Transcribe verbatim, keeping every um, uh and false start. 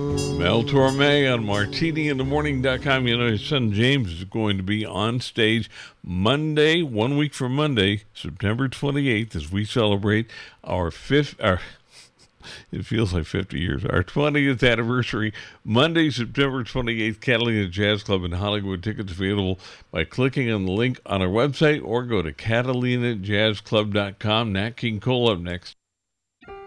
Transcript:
Mel Torme on martini in the morning dot com. You know, his son James is going to be on stage Monday, one week from Monday, September twenty-eighth, as we celebrate our fifth, our, it feels like fifty years, our twentieth anniversary, Monday, September twenty-eighth, Catalina Jazz Club in Hollywood. Tickets available by clicking on the link on our website or go to catalina jazz club dot com. Nat King Cole up next.